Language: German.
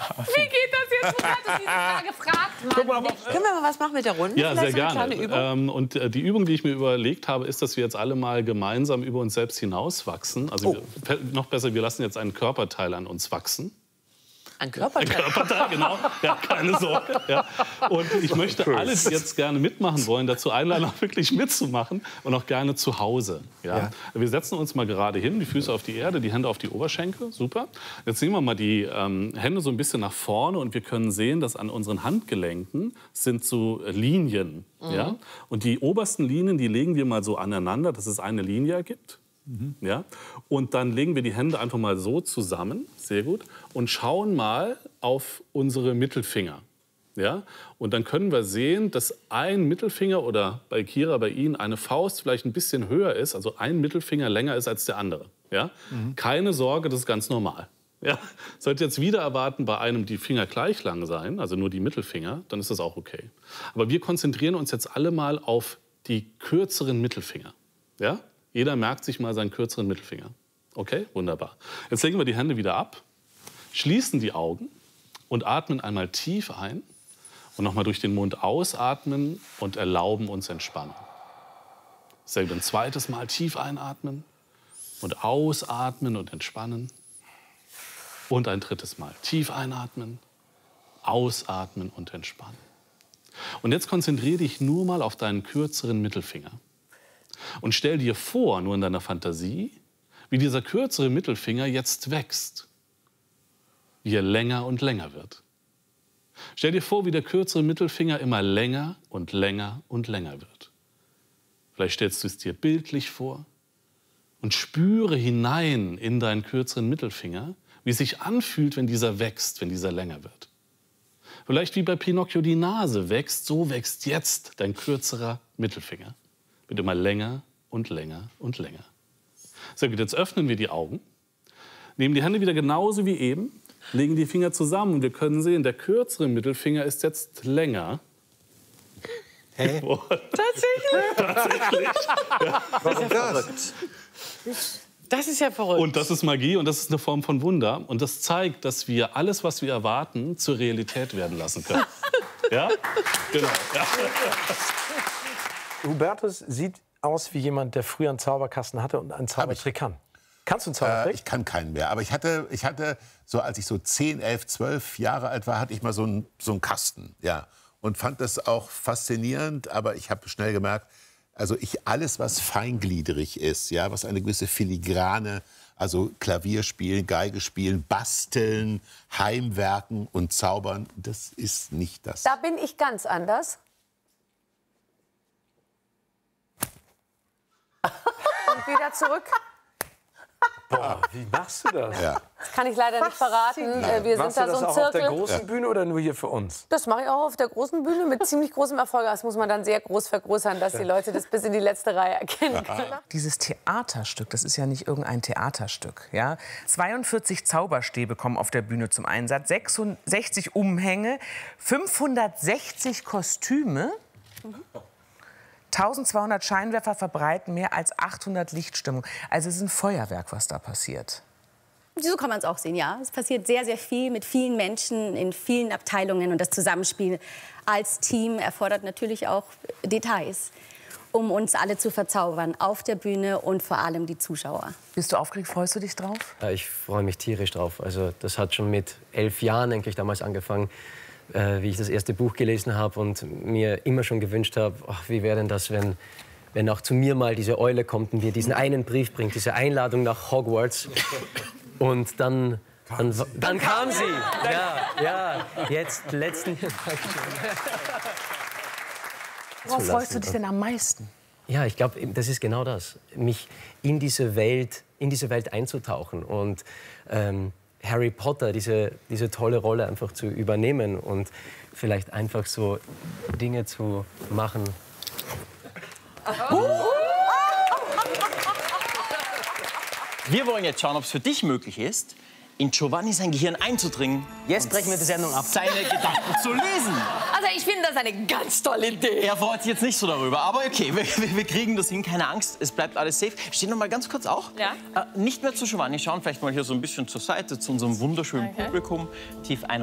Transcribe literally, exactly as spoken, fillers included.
geht das jetzt? Wo hat uns diese Frage gefragt? Guck mal, Können wir mal was machen mit der Runde? Ja, Vielleicht sehr so eine gerne. kleine Übung? Ähm, und äh, die Übung, die ich mir überlegt habe, ist, dass wir jetzt alle mal gemeinsam über uns selbst hinauswachsen. Also Oh. wir, noch besser, wir lassen jetzt einen Körperteil an uns wachsen. Ein Körperteil? Ein Körperteil, genau. Ja, keine Sorge. Ja. Und ich möchte alle, die jetzt gerne mitmachen wollen, dazu einladen, auch wirklich mitzumachen und auch gerne zu Hause. Ja. Ja. Wir setzen uns mal gerade hin, die Füße auf die Erde, die Hände auf die Oberschenkel. Super. Jetzt nehmen wir mal die ähm, Hände so ein bisschen nach vorne und wir können sehen, dass an unseren Handgelenken sind so Linien. Mhm. Ja. Und die obersten Linien, die legen wir mal so aneinander, dass es eine Linie ergibt. Mhm. Ja? Und dann legen wir die Hände einfach mal so zusammen, sehr gut, und schauen mal auf unsere Mittelfinger. Ja? Und dann können wir sehen, dass ein Mittelfinger oder bei Kira, bei Ihnen, eine Faust vielleicht ein bisschen höher ist, also ein Mittelfinger länger ist als der andere. Ja? Mhm. Keine Sorge, das ist ganz normal. Ja? Sollte jetzt wieder erwarten, bei einem die Finger gleich lang sein, also nur die Mittelfinger, dann ist das auch okay. Aber wir konzentrieren uns jetzt alle mal auf die kürzeren Mittelfinger. Ja? Jeder merkt sich mal seinen kürzeren Mittelfinger. Okay, wunderbar. Jetzt legen wir die Hände wieder ab, schließen die Augen und atmen einmal tief ein und nochmal durch den Mund ausatmen und erlauben uns entspannen. Sehr gut. Ein zweites Mal tief einatmen und ausatmen und entspannen. Und ein drittes Mal tief einatmen, ausatmen und entspannen. Und jetzt konzentriere dich nur mal auf deinen kürzeren Mittelfinger. Und stell dir vor, nur in deiner Fantasie, wie dieser kürzere Mittelfinger jetzt wächst, wie er länger und länger wird. Stell dir vor, wie der kürzere Mittelfinger immer länger und länger und länger wird. Vielleicht stellst du es dir bildlich vor und spüre hinein in deinen kürzeren Mittelfinger, wie es sich anfühlt, wenn dieser wächst, wenn dieser länger wird. Vielleicht wie bei Pinocchio die Nase wächst, so wächst jetzt dein kürzerer Mittelfinger. Wird immer länger und länger und länger. Sehr gut, jetzt öffnen wir die Augen, nehmen die Hände wieder genauso wie eben, legen die Finger zusammen und wir können sehen, der kürzere Mittelfinger ist jetzt länger. Hä? Tatsächlich? Tatsächlich. Ja. Warum das? Das ist ja verrückt. Und das ist Magie und das ist eine Form von Wunder. Und das zeigt, dass wir alles, was wir erwarten, zur Realität werden lassen können. Ja? Genau. Ja. Hubertus sieht aus wie jemand, der früher einen Zauberkasten hatte und einen Zaubertrick kann. Kannst du einen Zaubertrick? Äh, ich kann keinen mehr. Aber ich hatte, ich hatte so, als ich so zehn, elf, zwölf Jahre alt war, hatte ich mal so einen, so einen Kasten. Ja. Und fand das auch faszinierend. Aber ich habe schnell gemerkt, also ich alles, was feingliedrig ist, ja, was eine gewisse Filigrane, also Klavier spielen, Geige spielen, basteln, Heimwerken und zaubern, das ist nicht das. Da bin ich ganz anders. Und wieder zurück. Boah, wie machst du das? Ja. Das kann ich leider nicht verraten. Äh, Wir Machst sind du da das so ein auch auf der Zirkel. großen Bühne oder nur hier für uns? Das mache ich auch auf der großen Bühne mit ziemlich großem Erfolg. Das muss man dann sehr groß vergrößern, dass die Leute das bis in die letzte Reihe erkennen können. Dieses Theaterstück, das ist ja nicht irgendein Theaterstück. Ja? zweiundvierzig Zauberstäbe kommen auf der Bühne zum Einsatz, sechsundsechzig Umhänge, fünfhundertsechzig Kostüme, eintausendzweihundert Scheinwerfer verbreiten mehr als achthundert Lichtstimmungen. Also es ist ein Feuerwerk, was da passiert. So kann man es auch sehen, ja. Es passiert sehr, sehr viel mit vielen Menschen in vielen Abteilungen. Und das Zusammenspiel als Team erfordert natürlich auch Details, um uns alle zu verzaubern, auf der Bühne und vor allem die Zuschauer. Bist du aufgeregt? Freust du dich drauf? Ja, ich freue mich tierisch drauf. Also das hat schon mit elf Jahren eigentlich damals angefangen, äh, wie ich das erste Buch gelesen habe und mir immer schon gewünscht habe, ach, wie wäre denn das, wenn, wenn auch zu mir mal diese Eule kommt und mir diesen einen Brief bringt, diese Einladung nach Hogwarts. Und dann, dann, dann, dann kam sie. Ja, ja, jetzt letzten. Worauf freust du dich denn am meisten? Ja, ich glaube, das ist genau das, mich in diese Welt, in diese Welt einzutauchen und ähm, Harry Potter, diese, diese tolle Rolle einfach zu übernehmen und vielleicht einfach so Dinge zu machen. Wir wollen jetzt schauen, ob es für dich möglich ist, in Giovanni sein Gehirn einzudringen. Jetzt brechen wir die Sendung ab. Seine Gedanken zu lesen. Also ich finde das eine ganz tolle Idee. Er freut sich jetzt nicht so darüber, aber okay, wir, wir kriegen das hin, keine Angst, es bleibt alles safe. Steh noch mal ganz kurz auch. Ja. Äh, nicht mehr zu Giovanni schauen, vielleicht mal hier so ein bisschen zur Seite, zu unserem wunderschönen Okay. Publikum. Tief ein-